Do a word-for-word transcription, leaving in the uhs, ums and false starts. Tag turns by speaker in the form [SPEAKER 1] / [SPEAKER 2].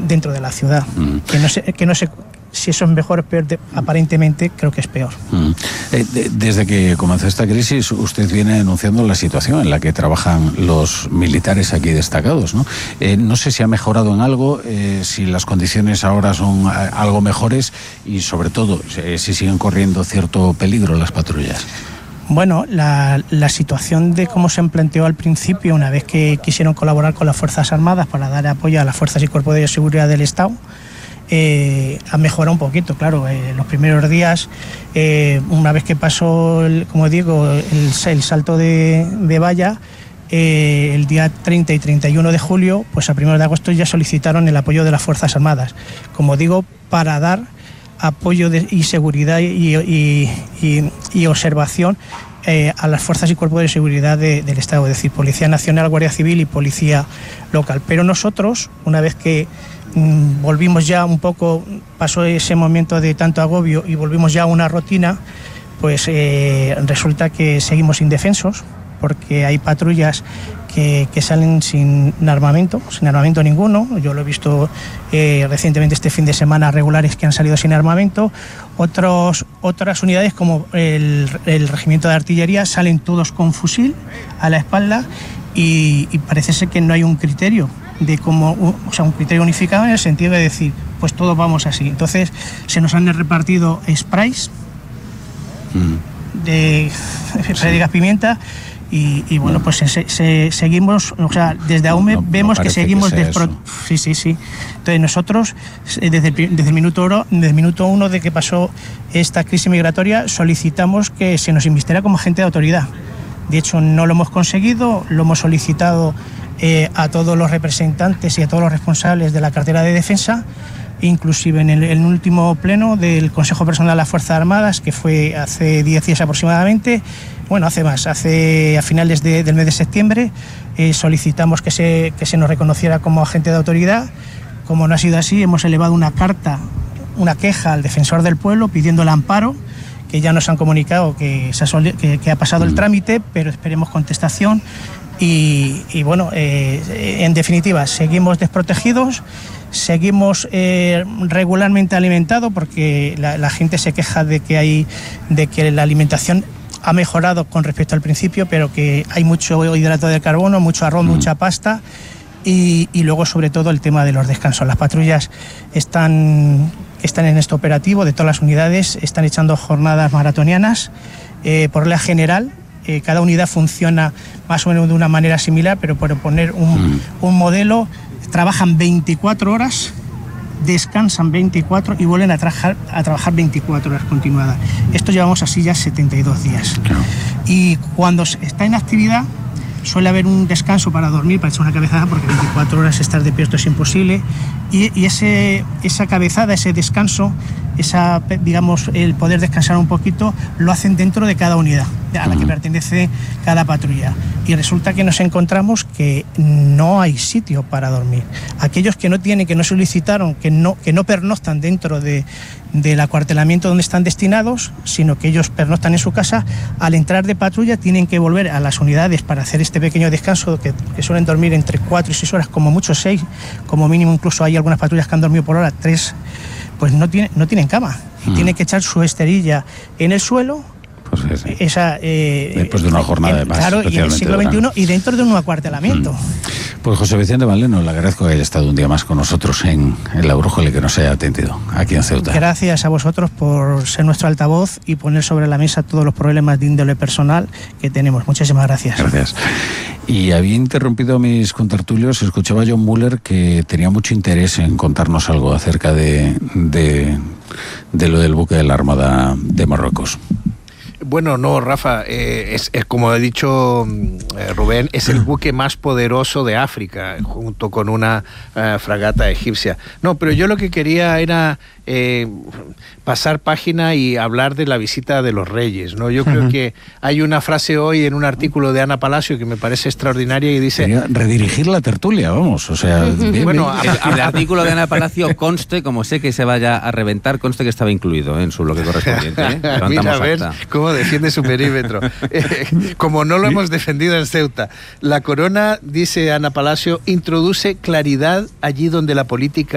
[SPEAKER 1] dentro de la ciudad. Mm. Que no sé, que no sé si eso es mejor o peor, de, aparentemente creo que es peor.
[SPEAKER 2] Mm. Eh, de, desde que comenzó esta crisis, usted viene denunciando la situación en la que trabajan los militares aquí destacados, ¿no? Eh, no sé si ha mejorado en algo, eh, si las condiciones ahora son a, algo mejores y sobre todo eh, si siguen corriendo cierto peligro las patrullas.
[SPEAKER 1] Bueno, la, la situación de cómo se planteó al principio, una vez que quisieron colaborar con las Fuerzas Armadas para dar apoyo a las fuerzas y cuerpos de seguridad del Estado, eh, ha mejorado un poquito, claro. Eh, los primeros días, eh, una vez que pasó, el, como digo, el, el salto de, de valla, eh, el día treinta y treinta y uno de julio, pues a primeros de agosto ya solicitaron el apoyo de las Fuerzas Armadas, como digo, para dar apoyo de, y seguridad y, y, y, y observación eh, a las fuerzas y cuerpos de seguridad de, del Estado, es decir, Policía Nacional, Guardia Civil y Policía Local. Pero nosotros, una vez que mmm, volvimos ya un poco, pasó ese momento de tanto agobio y volvimos ya a una rutina, pues eh, resulta que seguimos indefensos, porque hay patrullas que, que salen sin armamento, sin armamento ninguno. Yo lo he visto eh, recientemente este fin de semana, regulares que han salido sin armamento. Otros, otras unidades como el, el regimiento de artillería salen todos con fusil a la espalda y, y parece ser que no hay un criterio de cómo, o sea, un criterio unificado en el sentido de decir, pues todos vamos así. Entonces se nos han repartido sprays mm. de, de gas pimienta. Y, y bueno, pues se, se, seguimos, o sea, desde A U M E no, vemos no que seguimos... Que despro... Sí, sí, sí. Entonces nosotros, desde el, desde, el minuto oro, desde el minuto uno de que pasó esta crisis migratoria, solicitamos que se nos invistiera como agente de autoridad. De hecho, no lo hemos conseguido, lo hemos solicitado eh, a todos los representantes y a todos los responsables de la cartera de defensa, inclusive en el, el último pleno del Consejo Personal de las Fuerzas Armadas, que fue hace diez días aproximadamente. Bueno, hace más, hace a finales de, del mes de septiembre eh, solicitamos que se, que se nos reconociera como agente de autoridad. Como no ha sido así, hemos elevado una carta, una queja al defensor del pueblo pidiendo el amparo, que ya nos han comunicado que, se ha, soli- que, que ha pasado el trámite, pero esperemos contestación. Y, y bueno, eh, en definitiva, seguimos desprotegidos, seguimos eh, regularmente alimentados, porque la, la gente se queja de que hay, de que la alimentación ha mejorado con respecto al principio, pero que hay mucho hidrato de carbono, mucho arroz, mm. mucha pasta y, y luego sobre todo el tema de los descansos. Las patrullas están, están en este operativo de todas las unidades, están echando jornadas maratonianas. Eh, por regla general, eh, cada unidad funciona más o menos de una manera similar, pero por poner un, mm. un modelo, trabajan veinticuatro horas, descansan veinticuatro y vuelven a trabajar, a trabajar veinticuatro horas continuadas. Esto llevamos así ya setenta y dos días. Claro. Y cuando está en actividad suele haber un descanso para dormir, para echar una cabezada, porque veinticuatro horas estar despierto es imposible. Y, y ese, esa cabezada, ese descanso, esa, digamos, el poder descansar un poquito, lo hacen dentro de cada unidad a la que pertenece cada patrulla. Y resulta que nos encontramos que no hay sitio para dormir. Aquellos que no tienen, que no solicitaron, que no, que no pernoctan dentro de, del acuartelamiento donde están destinados, sino que ellos pernoctan en su casa, al entrar de patrulla tienen que volver a las unidades para hacer este pequeño descanso, que, que suelen dormir entre cuatro y seis horas, como mucho seis, como mínimo. Incluso hay algunas patrullas que han dormido por hora tres, pues no tienen, no tienen cama. Y mm. tienen que echar su esterilla en el suelo.
[SPEAKER 2] Pues sí.
[SPEAKER 1] Esa, eh,
[SPEAKER 2] después de una jornada de más.
[SPEAKER 1] Claro, y en el siglo veintiuno y dentro de un acuartelamiento.
[SPEAKER 2] Mm. Pues José Vicente Maleno, le agradezco que haya estado un día más con nosotros en, en La Brújula y que nos haya atendido aquí en Ceuta.
[SPEAKER 1] Gracias a vosotros por ser nuestro altavoz y poner sobre la mesa todos los problemas de índole personal que tenemos. Muchísimas gracias.
[SPEAKER 2] Gracias. Y había interrumpido a mis contertulios, escuchaba a John Muller que tenía mucho interés en contarnos algo acerca de, de, de lo del buque de la Armada de Marruecos.
[SPEAKER 3] Bueno, no, Rafa, eh, es, es como ha dicho eh, Rubén, es el buque más poderoso de África, junto con una eh, fragata egipcia. No, pero yo lo que quería era eh, pasar página y hablar de la visita de los reyes, ¿no? Yo creo uh-huh. que hay una frase hoy en un artículo de Ana Palacio que me parece extraordinaria y dice...
[SPEAKER 2] Sería redirigir la tertulia, vamos, o sea...
[SPEAKER 4] Uh-huh. Bien, bueno, bien. El, el artículo de Ana Palacio conste, como sé que se vaya a reventar, conste que estaba incluido ¿eh? en su bloque correspondiente. ¿eh?
[SPEAKER 3] Mira, a ver cómo defiende su perímetro. Eh, como no lo hemos defendido en Ceuta. La corona, dice Ana Palacio, introduce claridad allí donde la política